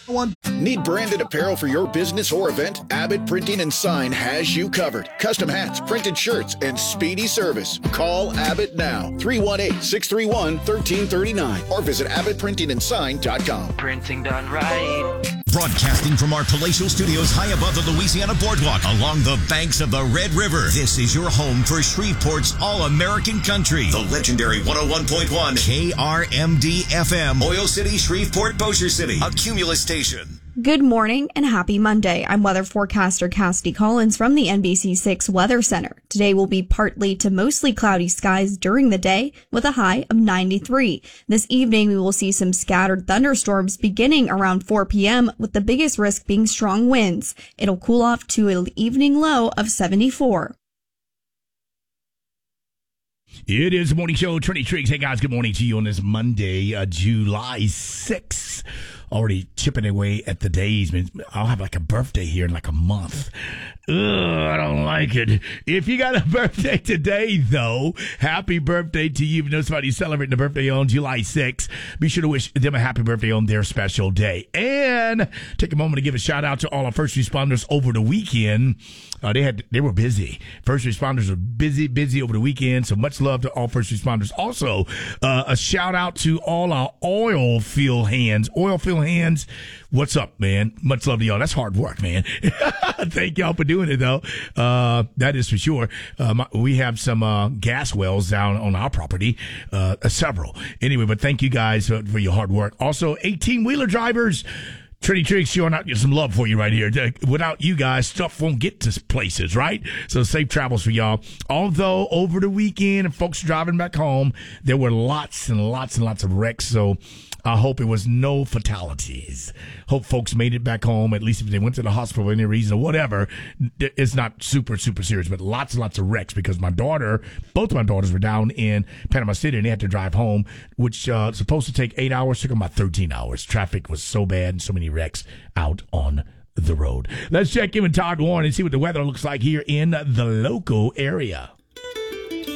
Need branded apparel for your business or event? Abbott Printing and Sign has you covered. Custom hats, printed shirts, and speedy service. Call Abbott now, 318-631-1339, or visit abbottprintingandsign.com. Printing done right. Broadcasting from our palatial studios high above the Louisiana Boardwalk along the banks of the Red River. This is your home for Shreveport's All-American Country. The legendary 101.1 KRMD FM. Oil City, Shreveport, Bossier City. A Cumulus station. Good morning and happy Monday. I'm weather forecaster Cassidy Collins from the NBC6 Weather Center. Today will be partly to mostly cloudy skies during the day with a high of 93. This evening, we will see some scattered thunderstorms beginning around 4 p.m. with the biggest risk being strong winds. It'll cool off to an evening low of 74. It is the morning show, Trinity Triggs. Hey, guys, good morning to you on this Monday, July 6th. Already chipping away at the days. I'll have like a birthday here in like a month. Ugh, I don't like it. If you got a birthday today, though, happy birthday to you. If you know somebody celebrating a birthday on July 6th, be sure to wish them a happy birthday on their special day. And take a moment to give a shout out to all our first responders over the weekend. They were busy. First responders were busy over the weekend. So much love to all first responders. Also, a shout out to all our oil field hands. Oil field hands, what's up, man? Much love to y'all. That's hard work, man. Thank y'all for doing it, though. That is for sure. We have some gas wells down on our property, several. Anyway, but thank you guys for your hard work. Also, 18-wheeler drivers. Trinity Triggs showing out some love for you right here. Without you guys, stuff won't get to places, right? So safe travels for y'all. Although over the weekend and folks driving back home, there were lots and lots of wrecks. So I hope it was no fatalities. Hope folks made it back home, at least if they went to the hospital for any reason or whatever. It's not super serious, but lots and lots of wrecks because both of my daughters were down in Panama City and they had to drive home, which supposed to take 8 hours, took them about 13 hours. Traffic was so bad and so many wrecks out on the road. Let's check in with Todd Warren and see what the weather looks like here in the local area.